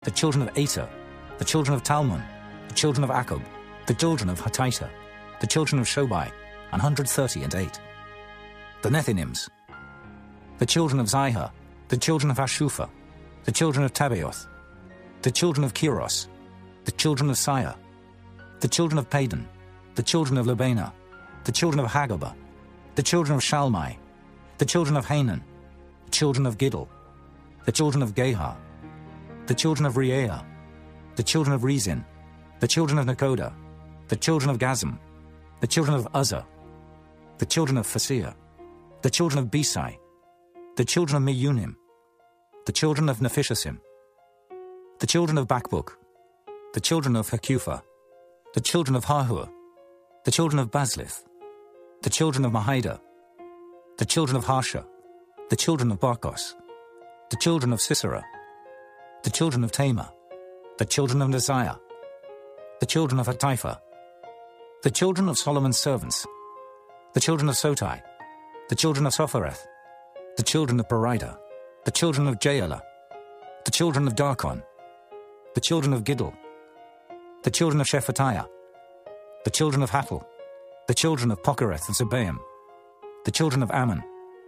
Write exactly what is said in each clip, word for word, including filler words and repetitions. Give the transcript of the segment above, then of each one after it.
the children of Ater, the children of Talmon, the children of Akub, the children of Hatita, the children of Shobai, an hundred thirty and eight. The Nethinims, the children of Zihah, the children of Hashupha, the children of Tabaoth, the children of Kiros, the children of Siyah, the children of Padan, the children of Lebana, the children of Hagabah, the children of Shalmai, the children of Hanan, the children of Giddel, the children of Gehar, the children of Reaiah, the children of Rezin, the children of Nekoda, the children of Gazam, the children of Uzzah, the children of Phasir, the children of Besai, the children of Meunim, the children of Nephishasim, the children of Bakbuk, the children of Hakupha, the children of Hahur, the children of Baslith, the children of Mahida, the children of Harsha, the children of Barkos, the children of Sisera, the children of Tamar, the children of Neziah, the children of Hatipha, the children of Solomon's servants, the children of Sotai, the children of Sophereth, the children of Perida, the children of Jaela, the children of Darkon, the children of Giddel, the children of Shephatiah, the children of Hattil, the children of Pochereth and Zebaim, the children of Ammon.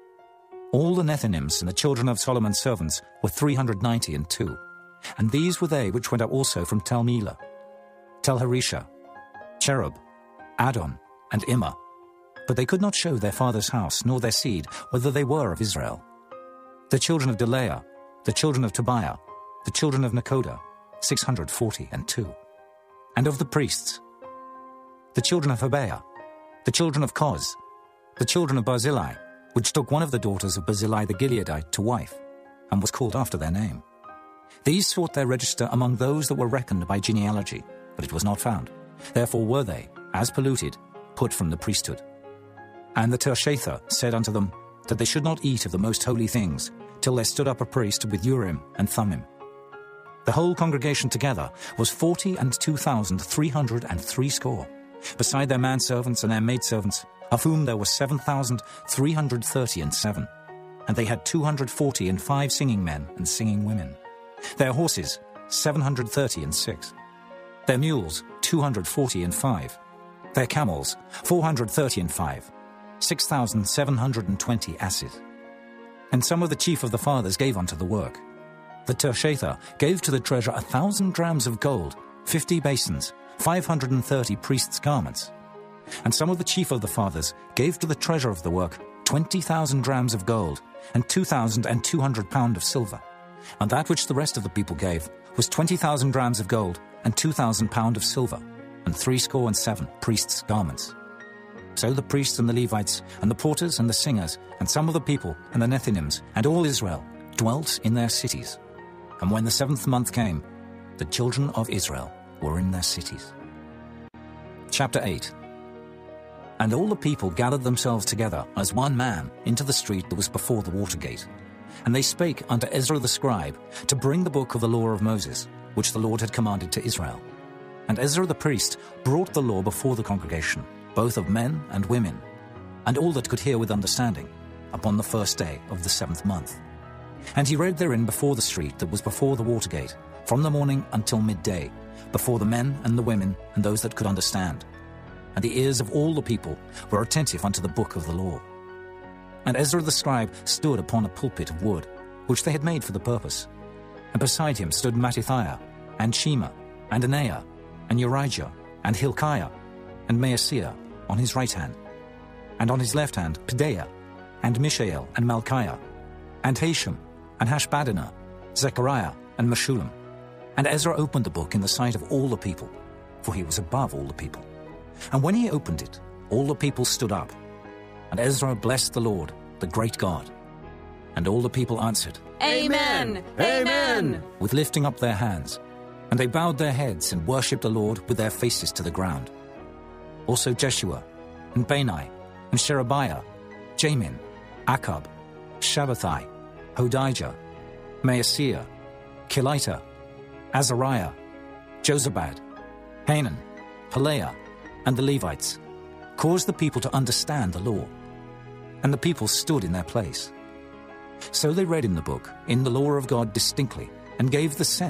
All the Nethinims and the children of Solomon's servants were three hundred ninety and two, and these were they which went up also from Tel Melah, Tel Harisha, Cherub, Adon, and Immer. But they could not show their father's house, nor their seed, whether they were of Israel. The children of Delaiah, the children of Tobiah, the children of Nekoda, six hundred forty and two. And of the priests, the children of Hobaiah, the children of Koz, the children of Barzillai, which took one of the daughters of Barzillai the Gileadite to wife, and was called after their name. These sought their register among those that were reckoned by genealogy, but it was not found. Therefore were they, as polluted, put from the priesthood. And the Tershatha said unto them that they should not eat of the most holy things, till there stood up a priest with Urim and Thummim. The whole congregation together was forty and two thousand three hundred and threescore, beside their manservants and their maidservants, of whom there were seven thousand three hundred thirty and seven. And they had two hundred forty and five singing men and singing women. Their horses, seven hundred thirty and six. Their mules, two hundred forty and five. Their camels, four hundred thirty and five. Six thousand seven hundred and twenty asses. And some of the chief of the fathers gave unto the work. The Tershatha gave to the treasure a thousand drams of gold, fifty basins, five hundred and thirty priests' garments. And some of the chief of the fathers gave to the treasure of the work twenty thousand drams of gold, and two thousand and two hundred pound of silver. And that which the rest of the people gave was twenty thousand drams of gold, and two thousand pound of silver, and threescore and seven priests' garments. So the priests and the Levites, and the porters and the singers, and some of the people, and the Nethinims, and all Israel, dwelt in their cities. And when the seventh month came, the children of Israel were in their cities. Chapter eight. And all the people gathered themselves together as one man into the street that was before the water gate. And they spake unto Ezra the scribe to bring the book of the law of Moses, which the Lord had commanded to Israel. And Ezra the priest brought the law before the congregation, both of men and women, and all that could hear with understanding, upon the first day of the seventh month. And he read therein before the street that was before the water gate, from the morning until midday, before the men and the women and those that could understand. And the ears of all the people were attentive unto the book of the law. And Ezra the scribe stood upon a pulpit of wood, which they had made for the purpose. And beside him stood Mattithiah, and Shema, and Anaiah, and Urijah, and Hilkiah, and Maaseiah on his right hand, and on his left hand Pedaiah, and Mishael, and Malchiah, and Hashem, and Hashbaddanah, Zechariah, and Meshullam. And Ezra opened the book in the sight of all the people, for he was above all the people. And when he opened it, all the people stood up. And Ezra blessed the Lord, the great God. And all the people answered, Amen! Amen! with lifting up their hands. And they bowed their heads and worshipped the Lord with their faces to the ground. Also Jeshua, and Bani, and Sherebiah, Jamin, Akab, Shabbathai, Hodijah, Maaseiah, Kelita, Azariah, Jozabad, Hanan, Pelaiah, and the Levites, caused the people to understand the law. And the people stood in their place. So they read in the book, in the law of God distinctly, and gave the sense,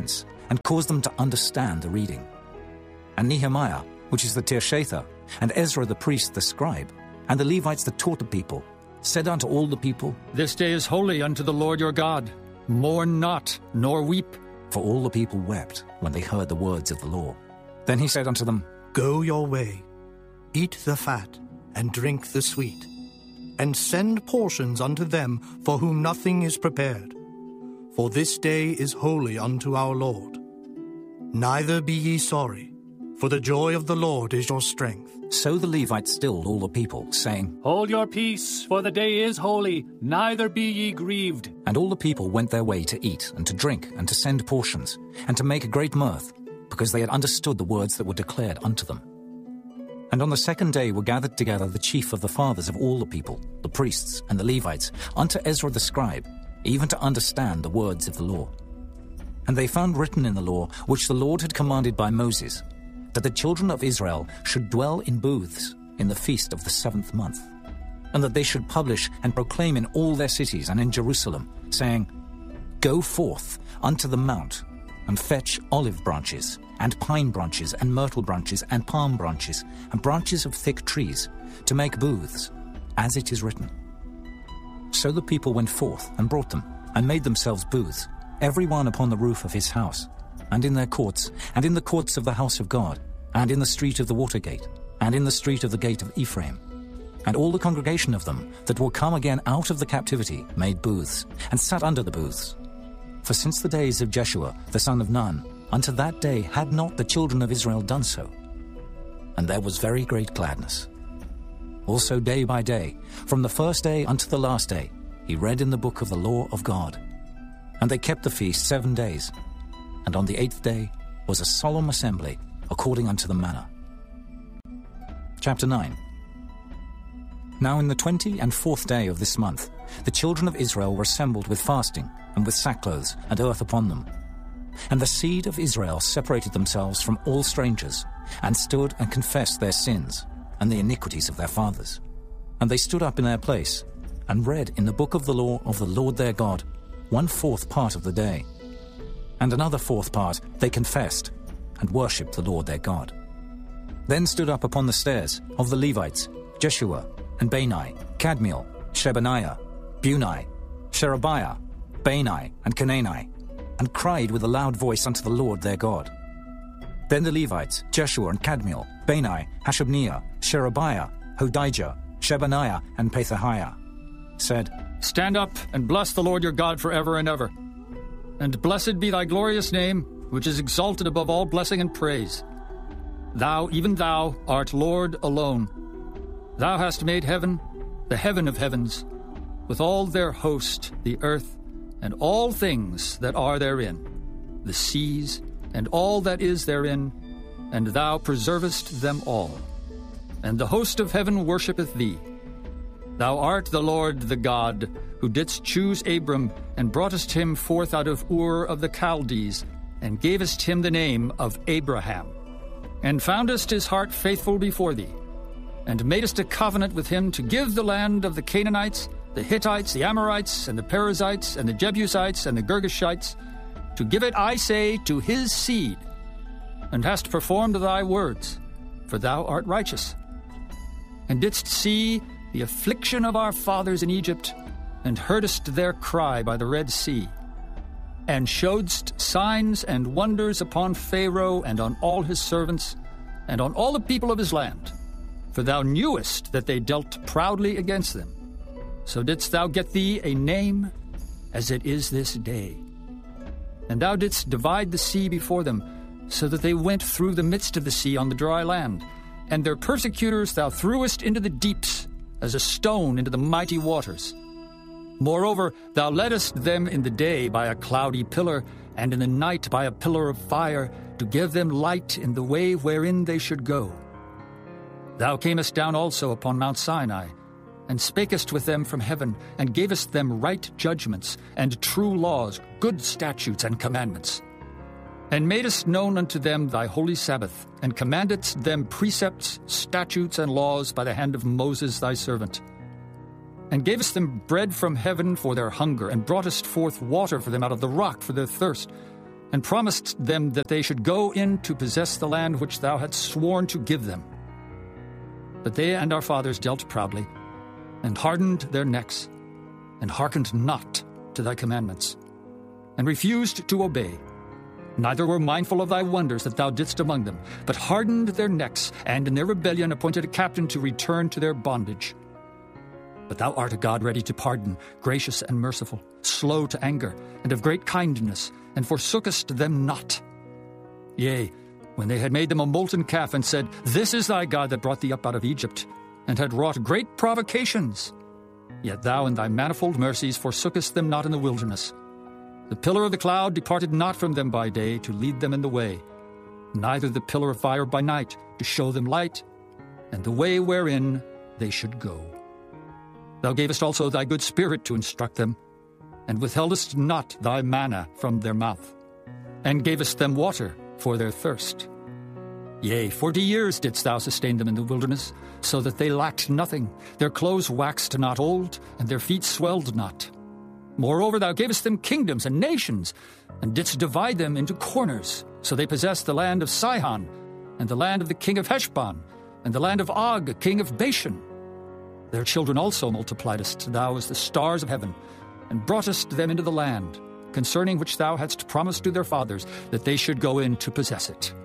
and caused them to understand the reading. And Nehemiah, which is the Tirshatha, and Ezra the priest the scribe, and the Levites that taught the people, said unto all the people, This day is holy unto the Lord your God. Mourn not, nor weep. For all the people wept when they heard the words of the law. Then he said unto them, Go your way, eat the fat, and drink the sweet, and send portions unto them for whom nothing is prepared. For this day is holy unto our Lord. Neither be ye sorry, for the joy of the Lord is your strength. So the Levites stilled all the people, saying, Hold your peace, for the day is holy, neither be ye grieved. And all the people went their way to eat and to drink and to send portions, and to make a great mirth, because they had understood the words that were declared unto them. And on the second day were gathered together the chief of the fathers of all the people, the priests and the Levites, unto Ezra the scribe, even to understand the words of the law. And they found written in the law, which the Lord had commanded by Moses, that the children of Israel should dwell in booths in the feast of the seventh month, and that they should publish and proclaim in all their cities and in Jerusalem, saying, Go forth unto the mount, and fetch olive branches, and pine branches, and myrtle branches, and palm branches, and branches of thick trees, to make booths, as it is written. So the people went forth and brought them, and made themselves booths, every one upon the roof of his house, and in their courts, and in the courts of the house of God, and in the street of the water gate, and in the street of the gate of Ephraim. And all the congregation of them that were come again out of the captivity made booths, and sat under the booths. For since the days of Jeshua the son of Nun, unto that day had not the children of Israel done so. And there was very great gladness. Also day by day, from the first day unto the last day, he read in the book of the law of God. And they kept the feast seven days. And on the eighth day was a solemn assembly, according unto the manner. Chapter nine. Now in the twenty and fourth day of this month, the children of Israel were assembled with fasting, and with sackcloths and earth upon them. And the seed of Israel separated themselves from all strangers, and stood and confessed their sins, and the iniquities of their fathers. And they stood up in their place, and read in the book of the law of the Lord their God, one fourth part of the day. And another fourth part they confessed, and worshipped the Lord their God. Then stood up upon the stairs of the Levites, Jeshua, and Bani, Kadmiel, Shebaniah, Bunai, Sherebiah, Bani, and Canaani, and cried with a loud voice unto the Lord their God. Then the Levites, Jeshua and Kadmiel, Bani, Hashabniah, Sherebiah, Hodijah, Shebaniah, and Pethahiah, said, Stand up and bless the Lord your God forever and ever. And blessed be thy glorious name, which is exalted above all blessing and praise. Thou, even thou, art Lord alone. Thou hast made heaven, the heaven of heavens, with all their host, the earth, and all things that are therein, the seas, and all that is therein, and thou preservest them all. And the host of heaven worshippeth thee. Thou art the Lord the God, who didst choose Abram, and broughtest him forth out of Ur of the Chaldees, and gavest him the name of Abraham, and foundest his heart faithful before thee, and madest a covenant with him to give the land of the Canaanites, the Hittites, the Amorites, and the Perizzites, and the Jebusites, and the Girgashites, to give it, I say, to his seed, and hast performed thy words, for thou art righteous, and didst see the affliction of our fathers in Egypt, and heardest their cry by the Red Sea, and showedst signs and wonders upon Pharaoh and on all his servants, and on all the people of his land. For thou knewest that they dealt proudly against them. So didst thou get thee a name, as it is this day. And thou didst divide the sea before them, so that they went through the midst of the sea on the dry land. And their persecutors thou threwest into the deeps, as a stone into the mighty waters. Moreover, thou leddest them in the day by a cloudy pillar, and in the night by a pillar of fire, to give them light in the way wherein they should go. Thou camest down also upon Mount Sinai, and spakest with them from heaven, and gavest them right judgments, and true laws, good statutes and commandments. And madest known unto them thy holy Sabbath, and commandedst them precepts, statutes, and laws by the hand of Moses thy servant. And gavest them bread from heaven for their hunger, and broughtest forth water for them out of the rock for their thirst, and promised them that they should go in to possess the land which thou hadst sworn to give them. But they and our fathers dealt proudly, and hardened their necks, and hearkened not to thy commandments, and refused to obey, neither were mindful of thy wonders that thou didst among them, but hardened their necks, and in their rebellion appointed a captain to return to their bondage. But thou art a God ready to pardon, gracious and merciful, slow to anger, and of great kindness, and forsookest them not. Yea, when they had made them a molten calf, and said, This is thy God that brought thee up out of Egypt, and had wrought great provocations, yet thou in thy manifold mercies forsookest them not in the wilderness. The pillar of the cloud departed not from them by day to lead them in the way, neither the pillar of fire by night to show them light, and the way wherein they should go. Thou gavest also thy good Spirit to instruct them, and withheldest not thy manna from their mouth, and gavest them water for their thirst. Yea, forty years didst thou sustain them in the wilderness, so that they lacked nothing. Their clothes waxed not old, and their feet swelled not. Moreover, thou gavest them kingdoms and nations, and didst divide them into corners. So they possessed the land of Sihon, and the land of the king of Heshbon, and the land of Og, king of Bashan. Their children also multipliedst thou as the stars of heaven, and broughtest them into the land, concerning which thou hadst promised to their fathers, that they should go in to possess it.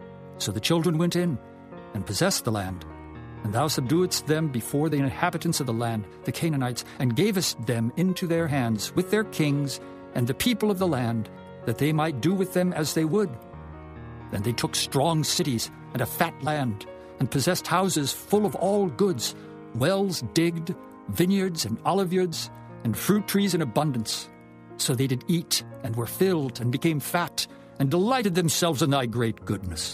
So the children went in, and possessed the land, and thou subduedst them before the inhabitants of the land, the Canaanites, and gavest them into their hands with their kings and the people of the land, that they might do with them as they would. Then they took strong cities and a fat land, and possessed houses full of all goods, wells digged, vineyards and oliveyards, and fruit trees in abundance. So they did eat, and were filled, and became fat, and delighted themselves in thy great goodness.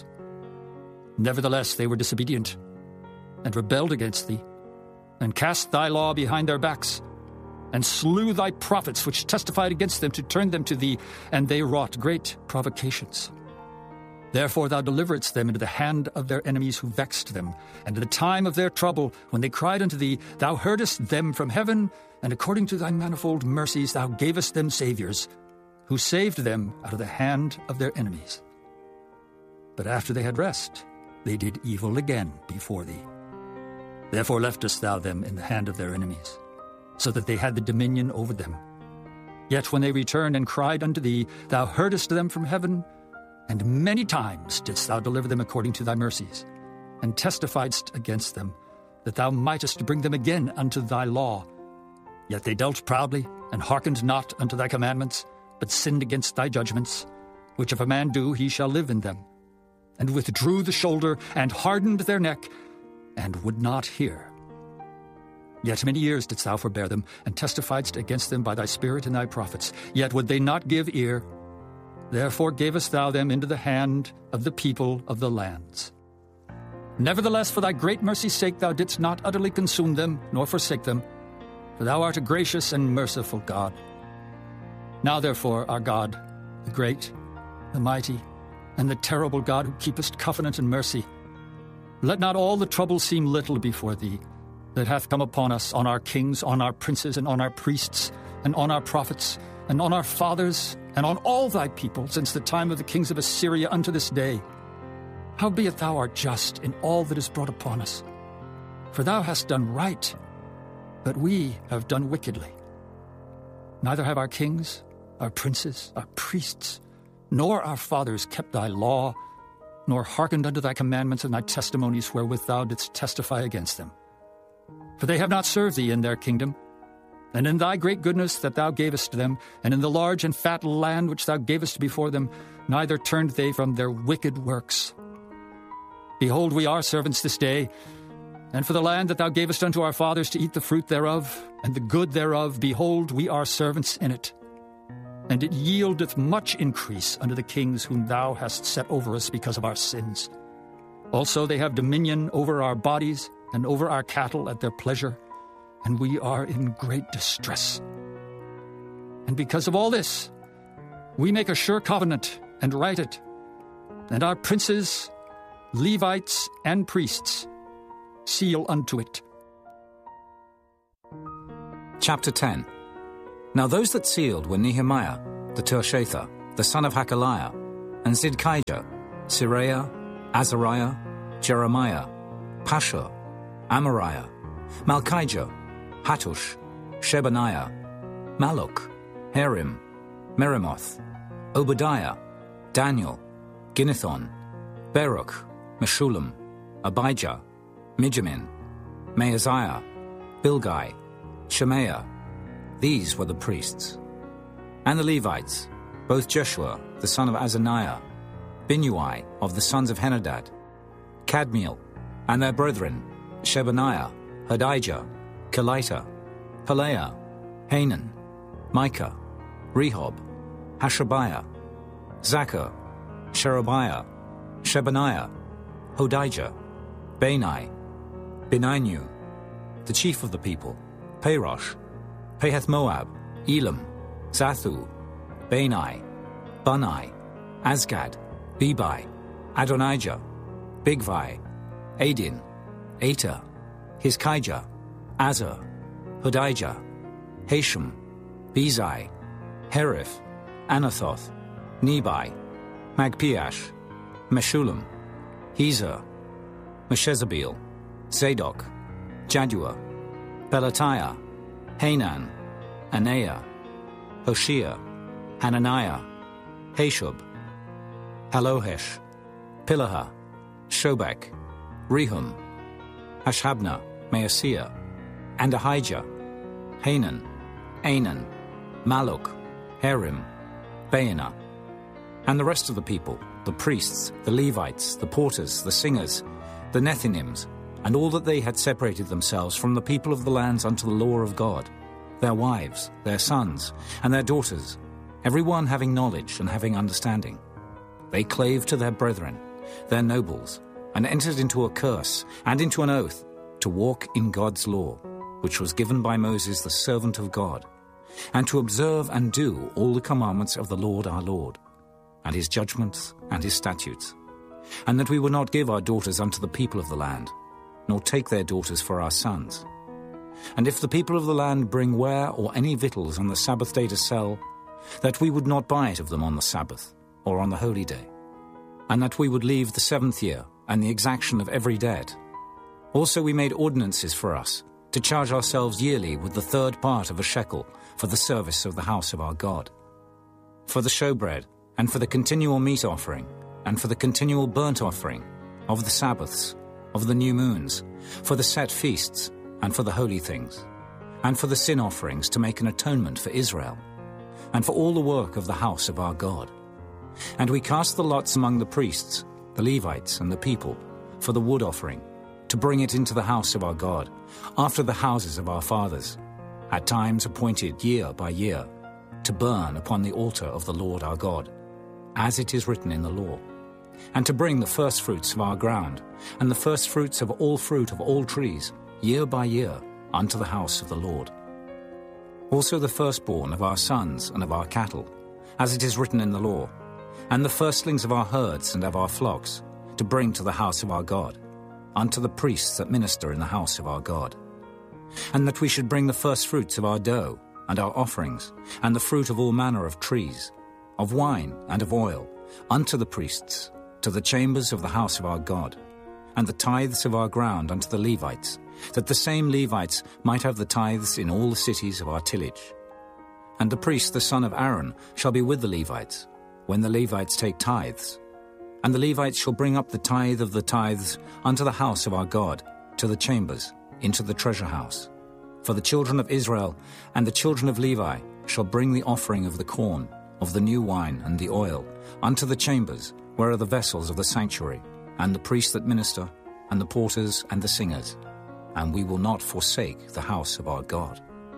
Nevertheless they were disobedient, and rebelled against thee, and cast thy law behind their backs, and slew thy prophets which testified against them to turn them to thee, and they wrought great provocations. Therefore thou deliveredst them into the hand of their enemies who vexed them, and in the time of their trouble, when they cried unto thee, thou heardest them from heaven, and according to thy manifold mercies thou gavest them saviors, who saved them out of the hand of their enemies. But after they had rest, they did evil again before thee. Therefore leftest thou them in the hand of their enemies, so that they had the dominion over them. Yet when they returned and cried unto thee, thou heardest them from heaven, and many times didst thou deliver them according to thy mercies, and testifiedst against them, that thou mightest bring them again unto thy law. Yet they dealt proudly, and hearkened not unto thy commandments, but sinned against thy judgments, which if a man do, he shall live in them, and withdrew the shoulder, and hardened their neck, and would not hear. Yet many years didst thou forbear them, and testifiedst against them by thy Spirit and thy prophets. Yet would they not give ear. Therefore gavest thou them into the hand of the people of the lands. Nevertheless, for thy great mercy's sake thou didst not utterly consume them, nor forsake them, for thou art a gracious and merciful God. Now therefore, our God, the great, the mighty, and the terrible God, who keepest covenant and mercy, let not all the trouble seem little before thee, that hath come upon us, on our kings, on our princes, and on our priests, and on our prophets, and on our fathers, and on all thy people, since the time of the kings of Assyria unto this day. Howbeit thou art just in all that is brought upon us. For thou hast done right, but we have done wickedly. Neither have our kings, our princes, our priests, nor our fathers kept thy law, nor hearkened unto thy commandments and thy testimonies wherewith thou didst testify against them. For they have not served thee in their kingdom, and in thy great goodness that thou gavest them, and in the large and fat land which thou gavest before them, neither turned they from their wicked works. Behold, we are servants this day, and for the land that thou gavest unto our fathers to eat the fruit thereof, and the good thereof, behold, we are servants in it. And it yieldeth much increase unto the kings whom thou hast set over us because of our sins. Also they have dominion over our bodies and over our cattle at their pleasure, and we are in great distress. And because of all this, we make a sure covenant and write it, and our princes, Levites, and priests seal unto it. Chapter ten. Now those that sealed were Nehemiah, the Tirshatha, the son of Hakaliah, and Zidkijah, Siraiah, Azariah, Jeremiah, Pashur, Amariah, Malchijah, Hattush, Shebaniah, Maluk, Harim, Meremoth, Obadiah, Daniel, Ginnethon, Baruch, Meshullam, Abijah, Mijamin, Maaziah, Bilgai, Shemaiah. These were the priests. And the Levites, both Jeshua, the son of Azaniah, Binnui of the sons of Henadad, Kadmiel, and their brethren, Shebaniah, Hodijah, Kelita, Pelaiah, Hanan, Micah, Rehob, Hashabiah, Zachar, Sherebiah, Shebaniah, Hodijah, Bani, Beninu, the chief of the people, Parosh, Pahath-Moab, Elam, Zathu, Bani, Bunai, Azgad, Bebai, Adonijah, Bigvai, Adin, Ater, Hizkijah, Azar, Hodijah, Hashem, Bezai, Herif, Anathoth, Nebai, Magpiash, Meshullam, Hezer, Meshezabeel, Zadok, Jaddua, Pelatiah, Hanan, Anaiah, Hoshea, Hananiah, Hashub, Halohesh, Pilaha, Shobek, Rehum, Hashabnah, Maaseiah, and Ahijah, Hanan, Anan, Maluk, Harim, Baanah, and the rest of the people, the priests, the Levites, the porters, the singers, the Nethinims, and all that they had separated themselves from the people of the lands unto the law of God, their wives, their sons, and their daughters, every one having knowledge and having understanding. They clave to their brethren, their nobles, and entered into a curse and into an oath to walk in God's law, which was given by Moses the servant of God, and to observe and do all the commandments of the Lord our Lord, and his judgments and his statutes, and that we would not give our daughters unto the people of the land, nor take their daughters for our sons. And if the people of the land bring ware or any victuals on the Sabbath day to sell, that we would not buy it of them on the Sabbath, or on the holy day, and that we would leave the seventh year and the exaction of every debt. Also we made ordinances for us, to charge ourselves yearly with the third part of a shekel for the service of the house of our God, for the showbread, and for the continual meat offering, and for the continual burnt offering, of the Sabbaths, of the new moons, for the set feasts, and for the holy things, and for the sin offerings to make an atonement for Israel, and for all the work of the house of our God. And we cast the lots among the priests, the Levites, and the people, for the wood offering, to bring it into the house of our God, after the houses of our fathers, at times appointed year by year, to burn upon the altar of the Lord our God, as it is written in the law, and to bring the firstfruits of our ground, and the firstfruits of all fruit of all trees, year by year, unto the house of the Lord. Also the firstborn of our sons and of our cattle, as it is written in the law, and the firstlings of our herds and of our flocks, to bring to the house of our God, unto the priests that minister in the house of our God. And that we should bring the firstfruits of our dough, and our offerings, and the fruit of all manner of trees, of wine and of oil, unto the priests, to the chambers of the house of our God, and the tithes of our ground unto the Levites, that the same Levites might have the tithes in all the cities of our tillage. And the priest, the son of Aaron, shall be with the Levites, when the Levites take tithes. And the Levites shall bring up the tithe of the tithes unto the house of our God, to the chambers, into the treasure house. For the children of Israel and the children of Levi shall bring the offering of the corn, of the new wine and the oil, unto the chambers, where are the vessels of the sanctuary, and the priests that minister, and the porters and the singers. And we will not forsake the house of our God.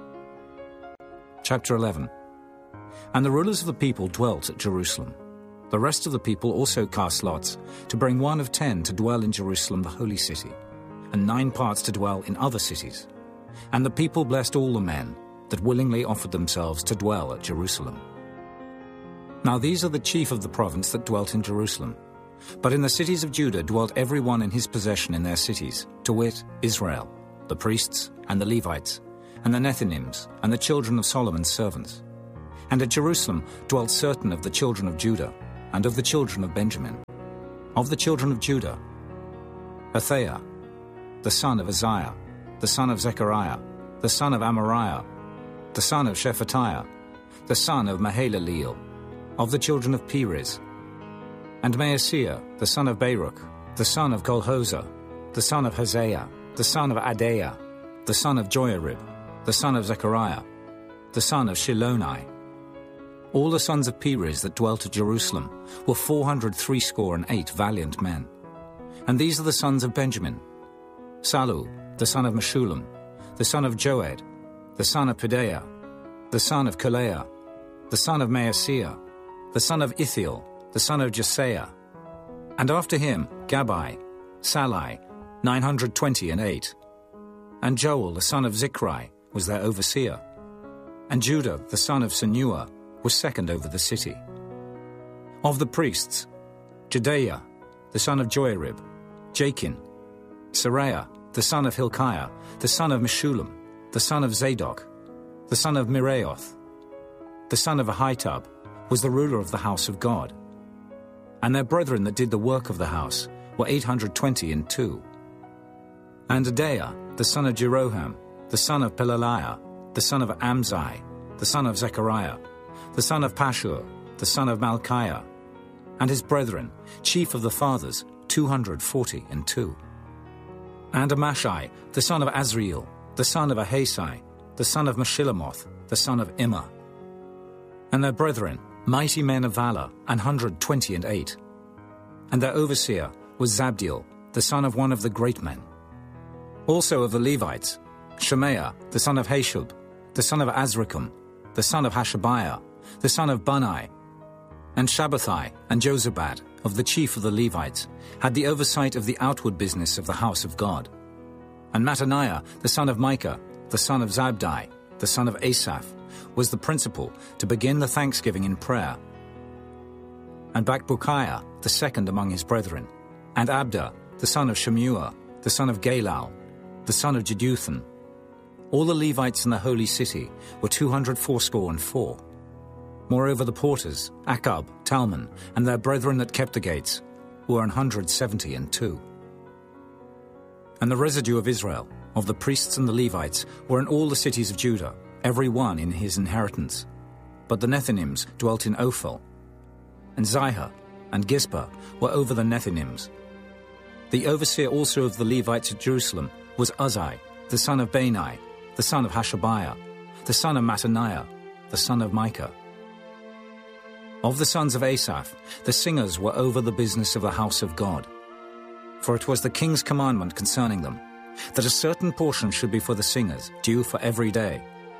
Chapter eleven. And the rulers of the people dwelt at Jerusalem. The rest of the people also cast lots, to bring one of ten to dwell in Jerusalem the holy city, and nine parts to dwell in other cities. And the people blessed all the men that willingly offered themselves to dwell at Jerusalem. Now these are the chief of the province that dwelt in Jerusalem. But in the cities of Judah dwelt every one in his possession in their cities, to wit, Israel, the priests, and the Levites, and the Nethinims, and the children of Solomon's servants. And at Jerusalem dwelt certain of the children of Judah, and of the children of Benjamin. Of the children of Judah, Athaiah, the son of Uzziah, the son of Zechariah, the son of Amariah, the son of Shephatiah, the son of Mahalaleel, of the children of Perez. And Maaseiah, the son of Baruch, the son of Kolhozah, the son of Hosea, the son of Adaiah, the son of Joiarib, the son of Zechariah, the son of Shiloni. All the sons of Perez that dwelt at Jerusalem were four hundred threescore and eight valiant men. And these are the sons of Benjamin: Salu, the son of Meshullam, the son of Joed, the son of Pedaiah, the son of Kaleah, the son of Maaseiah, the son of Ithiel, the son of Jesaiah. And after him Gabai, Salai, nine hundred twenty and eight. And Joel, the son of Zichri, was their overseer. And Judah, the son of Senua, was second over the city. Of the priests, Jedaiah, the son of Joiarib, Jachin, Seraiah, the son of Hilkiah, the son of Meshullam, the son of Zadok, the son of Miraioth, the son of Ahitub, was the ruler of the house of God. And their brethren that did the work of the house were eight hundred twenty and two. And Adaiah, the son of Jeroham, the son of Pelaliah, the son of Amzai, the son of Zechariah, the son of Pashur, the son of Malchiah, and his brethren, chief of the fathers, two hundred forty and two. And Amashai, the son of Azriel, the son of Ahasai, the son of Meshillamoth, the son of Immer. And their brethren, mighty men of valor, an hundred twenty and eight. And their overseer was Zabdiel, the son of one of the great men. Also of the Levites, Shemaiah, the son of Hashub, the son of Azrikam, the son of Hashabiah, the son of Bunai, and Shabbathai and Jozabad, of the chief of the Levites, had the oversight of the outward business of the house of God. And Mattaniah, the son of Micah, the son of Zabdi, the son of Asaph, was the principal to begin the thanksgiving in prayer. And Bakbukiah, the second among his brethren, and Abda, the son of Shemua, the son of Galal, the son of Jeduthun. All the Levites in the holy city were two hundred fourscore and four. Moreover the porters, Akab, Talmon, and their brethren that kept the gates, were an hundred seventy and two. And the residue of Israel, of the priests and the Levites, were in all the cities of Judah, every one in his inheritance. But the Nethinims dwelt in Ophel, and Zihah and Gizpah were over the Nethinims. The overseer also of the Levites at Jerusalem was Uzzi, the son of Bani, the son of Hashabiah, the son of Mattaniah, the son of Micah. Of the sons of Asaph, the singers were over the business of the house of God. For it was the king's commandment concerning them, that a certain portion should be for the singers, due for every day.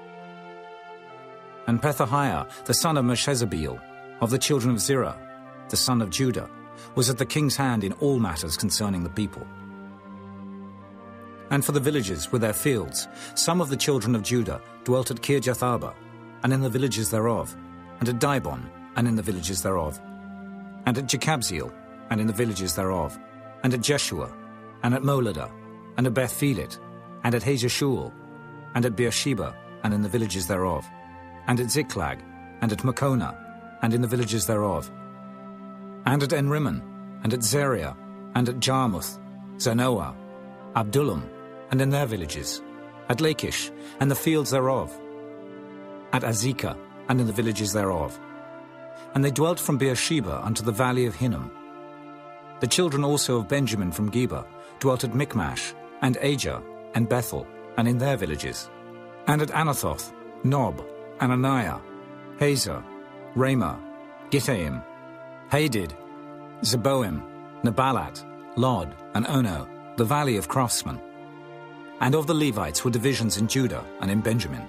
And Pethahiah, the son of Meshezabeel, of the children of Zerah, the son of Judah, was at the king's hand in all matters concerning the people. And for the villages with their fields, some of the children of Judah dwelt at Kirjath-arba, and in the villages thereof, and at Dibon, and in the villages thereof, and at Jekabzeel, and in the villages thereof, and at Jeshua, and at Moladah, and at Beth-Phelet, and at Hazeshul, and at Beersheba, and in the villages thereof, and at Ziklag, and at Makona, and in the villages thereof, and at Enrimmon, and at Zeriah, and at Jarmuth, Zanoah, Abdullam, and in their villages, at Lachish, and the fields thereof, at Azekah, and in the villages thereof. And they dwelt from Beersheba unto the valley of Hinnom. The children also of Benjamin from Geba dwelt at Michmash, and Ajah, and Bethel, and in their villages, and at Anathoth, Nob, Ananiah, Hazor, Ramah, Gittaim, Hadid, Zeboim, Nebalat, Lod, and Ono, the valley of craftsmen. And of the Levites were divisions in Judah and in Benjamin.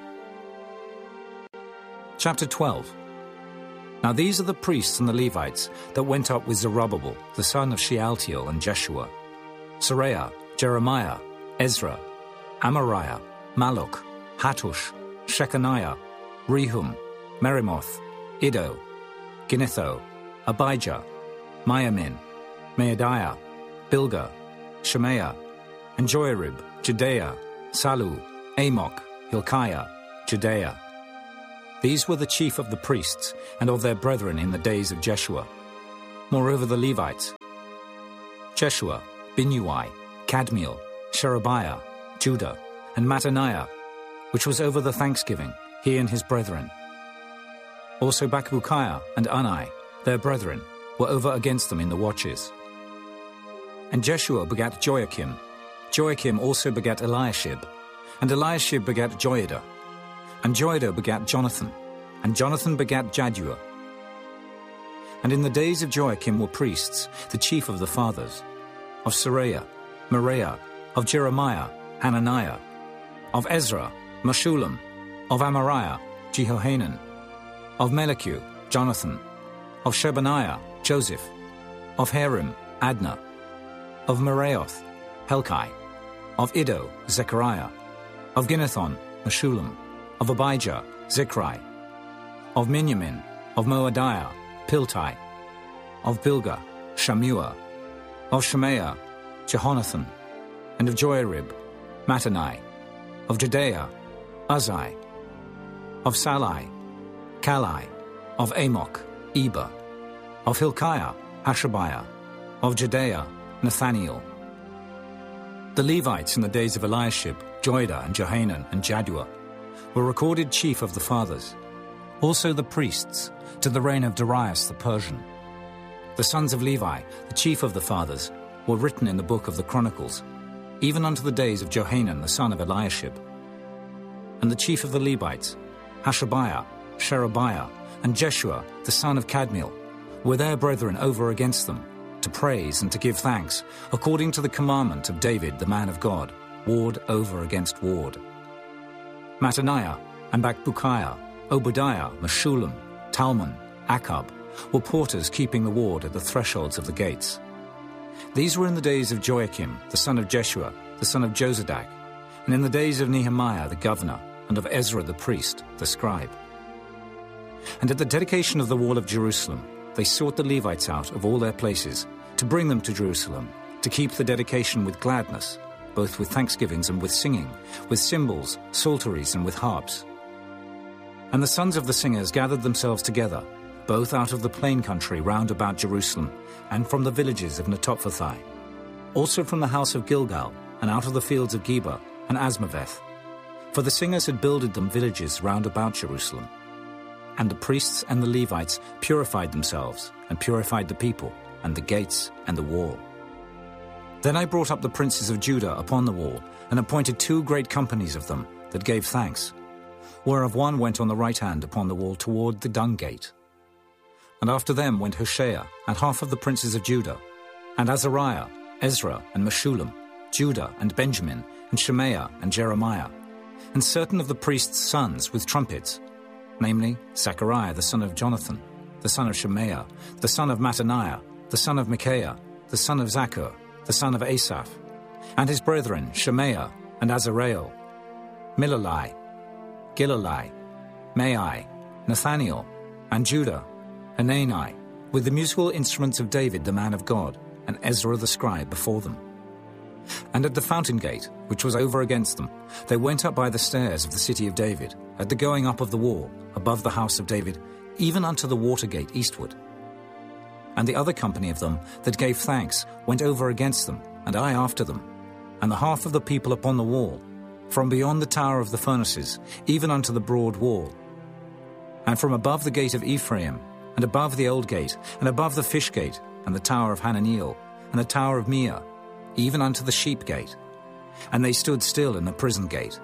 Chapter twelve. Now these are the priests and the Levites that went up with Zerubbabel, the son of Shealtiel, and Jeshua, Seraiah, Jeremiah, Ezra, Amariah, Malluch, Hattush, Shechaniah, Rehum, Merimoth, Iddo, Ginnetho, Abijah, Miamin, Maadiah, Bilgah, Shemaiah, and Joiarib, Jedaiah, Salu, Amok, Hilkiah, Jedaiah. These were the chief of the priests and of their brethren in the days of Jeshua. Moreover the Levites, Jeshua, Binnui, Kadmiel, Sherebiah, Judah, and Mattaniah, which was over the thanksgiving, he and his brethren. Also Bakbukiah and Unai, their brethren, were over against them in the watches. And Jeshua begat Joachim. Joachim also begat Eliashib. And Eliashib begat Joiada. And Joiada begat Jonathan. And Jonathan begat Jaddua. And in the days of Joachim were priests, the chief of the fathers, of Seraiah, Moriah, of Jeremiah, Hananiah, of Ezra, Meshullam, of Amariah, Jehohanan, of Melichu, Jonathan, of Shebaniah, Joseph, of Harim, Adna, of Meraioth, Helkai, of Iddo, Zechariah, of Ginnethon, Meshullam, of Abijah, Zichri, of Miniamin, of Moadiah, Piltai, of Bilgah, Shammua, of Shemaiah, Jehonathan, and of Joarib, Mattani, of Judea, Uzai, of Salai, Kalai, of Amok, Eber, of Hilkiah, Hashabiah, of Judea, Nathaniel. The Levites in the days of Eliashib, Joiada, and Johanan, and Jaddua, were recorded chief of the fathers. Also the priests, to the reign of Darius the Persian. The sons of Levi, the chief of the fathers, were written in the book of the Chronicles, even unto the days of Johanan the son of Eliashib. And the chief of the Levites, Hashabiah, Sherebiah, and Jeshua the son of Kadmiel, were their brethren over against them, to praise and to give thanks, according to the commandment of David the man of God, ward over against ward. Mattaniah, and Bakbukiah, Obadiah, Meshullam, Talmon, Akab, were porters keeping the ward at the thresholds of the gates. These were in the days of Joachim, the son of Jeshua, the son of Jozadak, and in the days of Nehemiah the governor, and of Ezra the priest, the scribe. And at the dedication of the wall of Jerusalem, they sought the Levites out of all their places, to bring them to Jerusalem, to keep the dedication with gladness, both with thanksgivings and with singing, with cymbals, psalteries, and with harps. And the sons of the singers gathered themselves together, both out of the plain country round about Jerusalem, and from the villages of Netophathi, also from the house of Gilgal, and out of the fields of Geba and Asmaveth. For the singers had builded them villages round about Jerusalem. And the priests and the Levites purified themselves, and purified the people, and the gates, and the wall. Then I brought up the princes of Judah upon the wall, and appointed two great companies of them, that gave thanks, whereof one went on the right hand upon the wall toward the dung gate. And after them went Hoshea, and half of the princes of Judah, and Azariah, Ezra, and Meshullam, Judah, and Benjamin, and Shemaiah, and Jeremiah, and certain of the priests' sons with trumpets, namely Zechariah the son of Jonathan, the son of Shemaiah, the son of Mattaniah, the son of Micaiah, the son of Zaccur, the son of Asaph, and his brethren Shemaiah, and Azareel, Milalai, Gilalai, Maai, Nathaniel, and Judah, Hanani, with the musical instruments of David the man of God, and Ezra the scribe before them. And at the fountain gate, which was over against them, they went up by the stairs of the city of David, at the going up of the wall, above the house of David, even unto the water gate eastward. And the other company of them that gave thanks went over against them, and I after them, and the half of the people upon the wall, from beyond the tower of the furnaces, even unto the broad wall. And from above the gate of Ephraim, and above the old gate, and above the fish gate, and the tower of Hananiel, and the tower of Meah, even unto the sheep gate. And they stood still in the prison gate.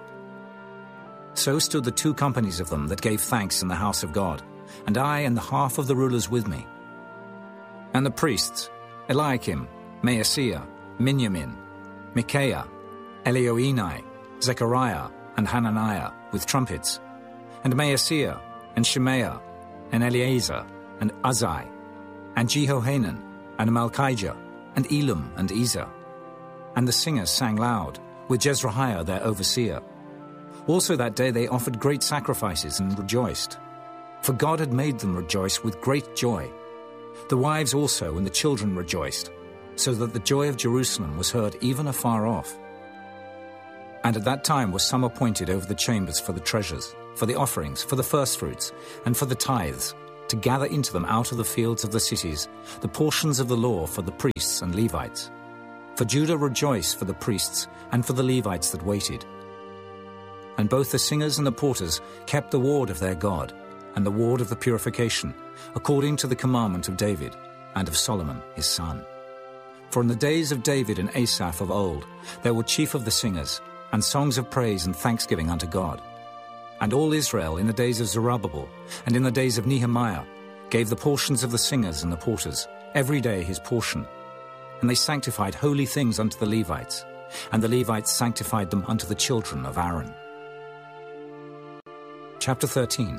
So stood the two companies of them that gave thanks in the house of God, and I and the half of the rulers with me. And the priests, Eliakim, Maaseiah, Miniamin, Micaiah, Elioenai, Zechariah, and Hananiah, with trumpets, and Maaseiah, and Shemaiah, and Eleazar, and Uzai, and Jehohanan, and Malchijah, and Elam, and Ezer. And the singers sang loud, with Jezreiah their overseer. Also that day they offered great sacrifices and rejoiced, for God had made them rejoice with great joy. The wives also and the children rejoiced, so that the joy of Jerusalem was heard even afar off. And at that time was some appointed over the chambers for the treasures, for the offerings, for the firstfruits, and for the tithes, to gather into them out of the fields of the cities the portions of the law for the priests and Levites. For Judah rejoiced for the priests and for the Levites that waited. And both the singers and the porters kept the ward of their God, and the ward of the purification, according to the commandment of David, and of Solomon his son. For in the days of David and Asaph of old, there were chief of the singers, and songs of praise and thanksgiving unto God. And all Israel in the days of Zerubbabel, and in the days of Nehemiah, gave the portions of the singers and the porters, every day his portion. And they sanctified holy things unto the Levites, and the Levites sanctified them unto the children of Aaron. Chapter thirteen.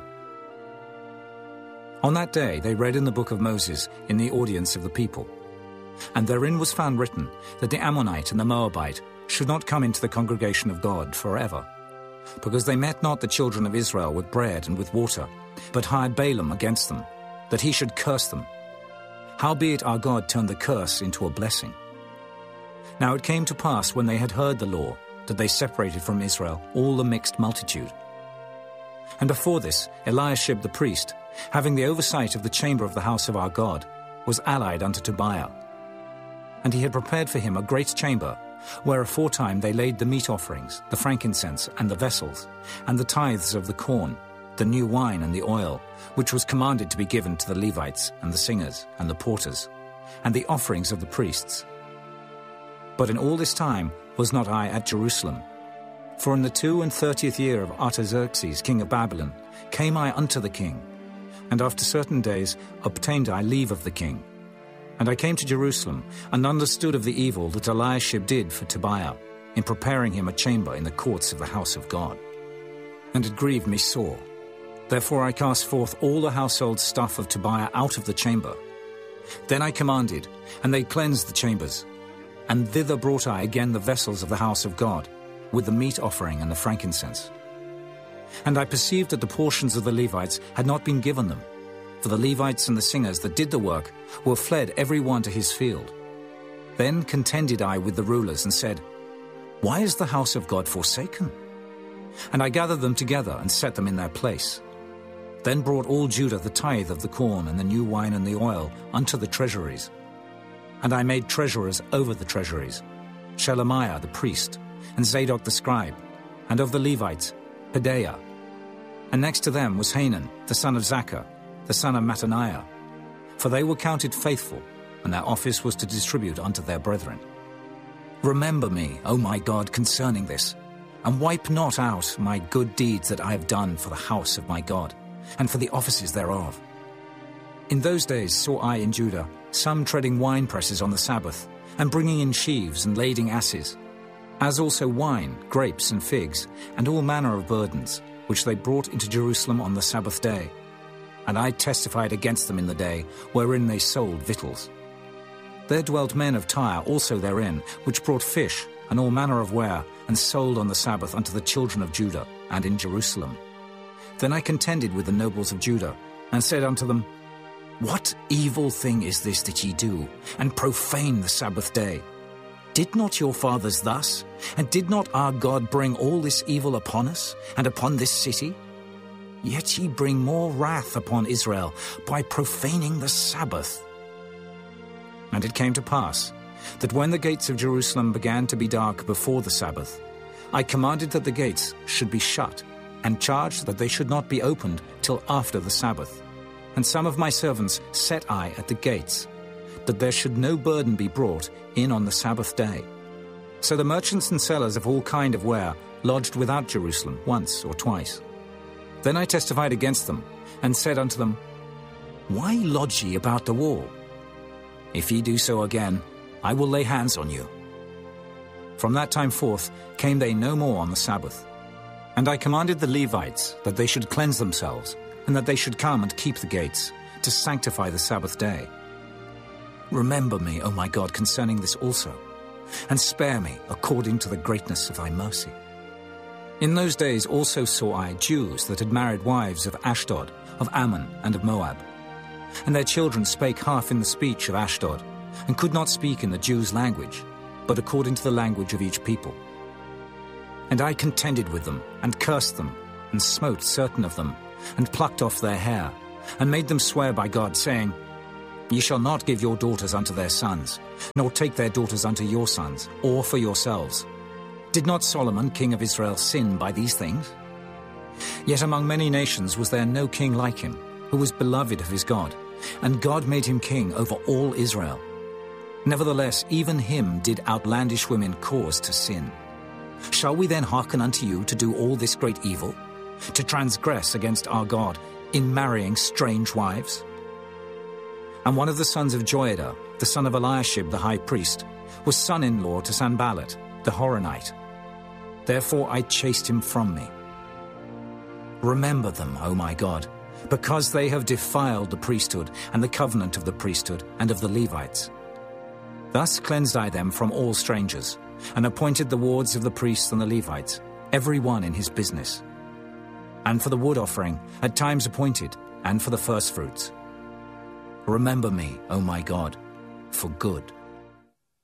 On that day they read in the book of Moses in the audience of the people. And therein was found written that the Ammonite and the Moabite should not come into the congregation of God forever, because they met not the children of Israel with bread and with water, but hired Balaam against them, that he should curse them. Howbeit our God turned the curse into a blessing. Now it came to pass, when they had heard the law, that they separated from Israel all the mixed multitude. And before this, Eliashib the priest, having the oversight of the chamber of the house of our God, was allied unto Tobiah. And he had prepared for him a great chamber, where aforetime they laid the meat offerings, the frankincense, and the vessels, and the tithes of the corn, the new wine and the oil, which was commanded to be given to the Levites, and the singers, and the porters, and the offerings of the priests. But in all this time was not I at Jerusalem. For in the two and thirtieth year of Artaxerxes king of Babylon came I unto the king, and after certain days obtained I leave of the king. And I came to Jerusalem, and understood of the evil that Eliashib did for Tobiah, in preparing him a chamber in the courts of the house of God. And it grieved me sore. Therefore I cast forth all the household stuff of Tobiah out of the chamber. Then I commanded, and they cleansed the chambers. And thither brought I again the vessels of the house of God, with the meat offering and the frankincense. And I perceived that the portions of the Levites had not been given them, for the Levites and the singers that did the work were fled every one to his field. Then contended I with the rulers and said, Why is the house of God forsaken? And I gathered them together and set them in their place. Then brought all Judah the tithe of the corn and the new wine and the oil unto the treasuries. And I made treasurers over the treasuries, Shelemiah the priest, and Zadok the scribe, and of the Levites, Pedaiah. And next to them was Hanan, the son of Zaccur, the son of Mattaniah, for they were counted faithful, and their office was to distribute unto their brethren. Remember me, O my God, concerning this, and wipe not out my good deeds that I have done for the house of my God, and for the offices thereof. In those days saw I in Judah some treading wine presses on the Sabbath, and bringing in sheaves and lading asses, as also wine, grapes, and figs, and all manner of burdens, which they brought into Jerusalem on the Sabbath day. And I testified against them in the day wherein they sold victuals. There dwelt men of Tyre also therein, which brought fish and all manner of ware, and sold on the Sabbath unto the children of Judah, and in Jerusalem. Then I contended with the nobles of Judah, and said unto them, What evil thing is this that ye do, and profane the Sabbath day? Did not your fathers thus? And did not our God bring all this evil upon us, and upon this city? Yet ye bring more wrath upon Israel by profaning the Sabbath. And it came to pass, that when the gates of Jerusalem began to be dark before the Sabbath, I commanded that the gates should be shut, and charged that they should not be opened till after the Sabbath. And some of my servants set I at the gates, that there should no burden be brought in on the Sabbath day. So the merchants and sellers of all kind of ware lodged without Jerusalem once or twice. Then I testified against them, and said unto them, Why lodge ye about the wall? If ye do so again, I will lay hands on you. From that time forth came they no more on the Sabbath. And I commanded the Levites that they should cleanse themselves, and that they should come and keep the gates, to sanctify the Sabbath day. Remember me, O my God, concerning this also, and spare me according to the greatness of thy mercy. In those days also saw I Jews that had married wives of Ashdod, of Ammon, and of Moab. And their children spake half in the speech of Ashdod, and could not speak in the Jews' language, but according to the language of each people. And I contended with them, and cursed them, and smote certain of them, and plucked off their hair, and made them swear by God, saying, Ye shall not give your daughters unto their sons, nor take their daughters unto your sons, or for yourselves. Did not Solomon, king of Israel, sin by these things? Yet among many nations was there no king like him, who was beloved of his God, and God made him king over all Israel. Nevertheless, even him did outlandish women cause to sin. Shall we then hearken unto you to do all this great evil, to transgress against our God in marrying strange wives? And one of the sons of Joiada, the son of Eliashib the high priest, was son-in-law to Sanballat, the Horonite. Therefore I chased him from me. Remember them, O my God, because they have defiled the priesthood and the covenant of the priesthood and of the Levites. Thus cleansed I them from all strangers, and appointed the wards of the priests and the Levites, every one in his business. And for the wood offering, at times appointed, and for the firstfruits. Remember me, O my God, for good.